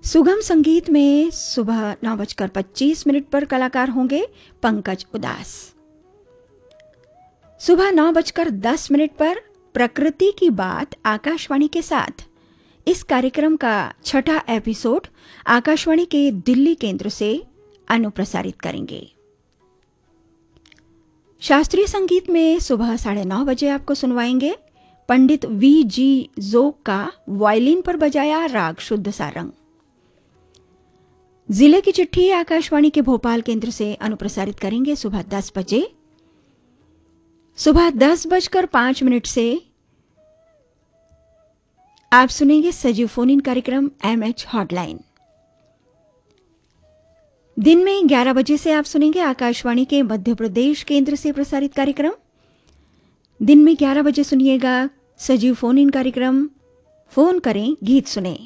सुगम संगीत में सुबह 9:25 पर कलाकार होंगे पंकज उदास। सुबह 9:10 पर प्रकृति की बात आकाशवाणी के साथ। इस कार्यक्रम का छठा एपिसोड आकाशवाणी के दिल्ली केंद्र से अनुप्रसारित करेंगे। शास्त्रीय संगीत में सुबह 9:30 आपको सुनवाएंगे पंडित वी.जी. जोग का वायलिन पर बजाया राग शुद्ध सारंग। जिले की चिट्ठी आकाशवाणी के भोपाल केंद्र से अनुप्रसारित करेंगे सुबह 10 बजे। सुबह 10:05 से आप सुनेंगे सजीव फोन इन कार्यक्रम एमएच हॉटलाइन। दिन में 11 बजे से आप सुनेंगे आकाशवाणी के मध्य प्रदेश केंद्र से प्रसारित कार्यक्रम। दिन में 11 बजे सुनिएगा सजीव फोन इन कार्यक्रम फोन करें गीत सुने।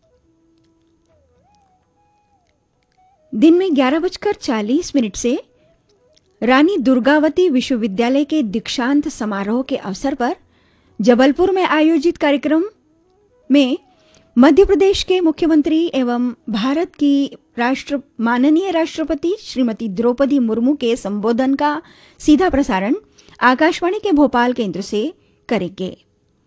दिन में 11:40 से रानी दुर्गावती विश्वविद्यालय के दीक्षांत समारोह के अवसर पर जबलपुर में आयोजित कार्यक्रम में मध्य प्रदेश के मुख्यमंत्री एवं भारत की माननीय राष्ट्रपति श्रीमती द्रौपदी मुर्मू के संबोधन का सीधा प्रसारण आकाशवाणी के भोपाल केंद्र से करेंगे।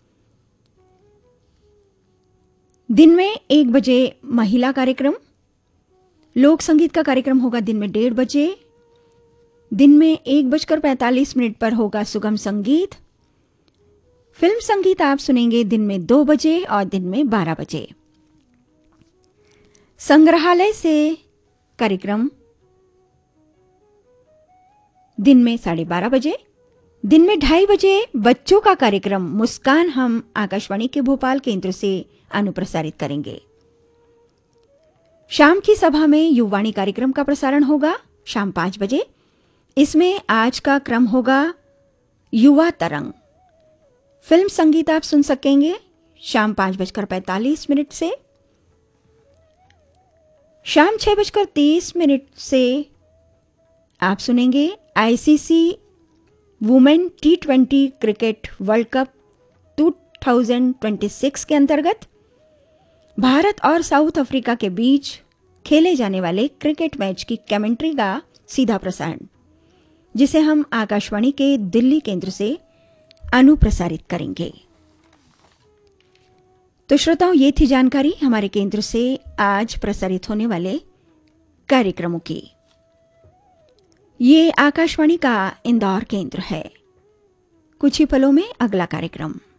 दिन में 1 बजे महिला कार्यक्रम, लोक संगीत का कार्यक्रम होगा दिन में 1:30 बजे। दिन में 1:45 पर होगा सुगम संगीत। फिल्म संगीत आप सुनेंगे दिन में 2 बजे और दिन में 12 बजे। संग्रहालय से कार्यक्रम दिन में 12:30 बजे। दिन में 2:30 बजे बच्चों का कार्यक्रम मुस्कान हम आकाशवाणी के भोपाल केंद्र से अनुप्रसारित करेंगे। शाम की सभा में युवाणी कार्यक्रम का प्रसारण होगा शाम 5 बजे। इसमें आज का क्रम होगा युवा तरंग। फिल्म संगीत आप सुन सकेंगे शाम 5:45 से। शाम 6:30 से आप सुनेंगे ICC women T20 cricket world cup 2026 के अंतर्गत भारत और साउथ अफ्रीका के बीच खेले जाने वाले क्रिकेट मैच की कमेंट्री का सीधा प्रसारण, जिसे हम आकाशवाणी के दिल्ली केंद्र से अनुप्रसारित करेंगे। तो श्रोताओं, ये थी जानकारी हमारे केंद्र से आज प्रसारित होने वाले कार्यक्रमों की। ये आकाशवाणी का इंदौर केंद्र है। कुछ ही पलों में अगला कार्यक्रम।